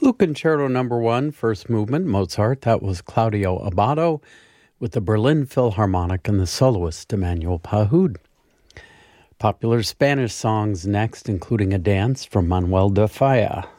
Flute Concerto No. 1, first movement, Mozart. That was Claudio Abbado with the Berlin Philharmonic and the soloist Emmanuel Pahud. Popular Spanish songs next, including a dance from Manuel de Falla.